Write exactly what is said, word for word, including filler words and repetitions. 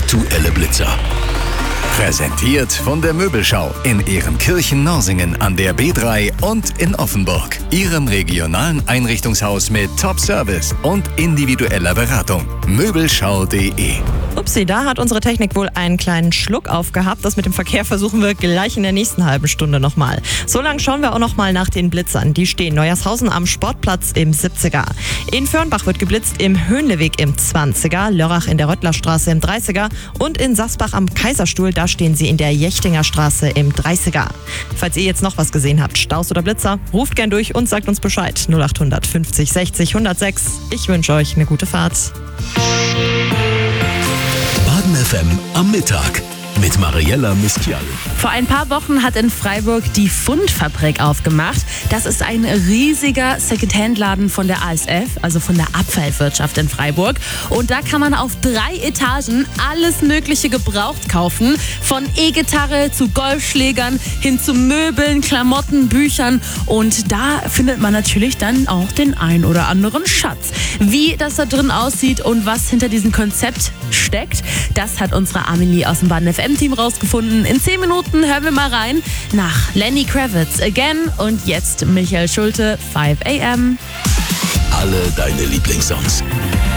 Aktuelle Blitzer. Präsentiert von der Möbelschau in Ehrenkirchen-Norsingen an der B drei und in Offenburg. Ihrem regionalen Einrichtungshaus mit Top-Service und individueller Beratung. Möbelschau punkt de. Upsi, da hat unsere Technik wohl einen kleinen Schluck aufgehabt. Das mit dem Verkehr versuchen wir gleich in der nächsten halben Stunde nochmal. So lange schauen wir auch nochmal nach den Blitzern. Die stehen Neuershausen am Sportplatz im siebziger. In Fürnbach wird geblitzt im Höhnleweg im zwanziger, Lörrach in der Röttlerstraße im dreißiger und in Sasbach am Kaiserstuhl, da stehen sie in der Jechtinger Straße im dreißiger. Falls ihr jetzt noch was gesehen habt, Staus oder Blitzer, ruft gern durch und sagt uns Bescheid. null acht fünfzig sechzig hundertsechs. Ich wünsche euch eine gute Fahrt. Baden F M am Mittag mit Mariella Miskial. Vor ein paar Wochen hat in Freiburg die Fundfabrik aufgemacht. Das ist ein riesiger Secondhand-Laden von der A S F, also von der Abfallwirtschaft in Freiburg. Und da kann man auf drei Etagen alles Mögliche gebraucht kaufen. Von E-Gitarre zu Golfschlägern hin zu Möbeln, Klamotten, Büchern. Und da findet man natürlich dann auch den ein oder anderen Schatz. Wie das da drin aussieht und was hinter diesem Konzept steckt, das hat unsere Amelie aus dem Baden F M-Team rausgefunden. In zehn Minuten hören wir mal rein nach Lenny Kravitz Again und jetzt Michael Schulte, five a m. Alle deine Lieblingssongs.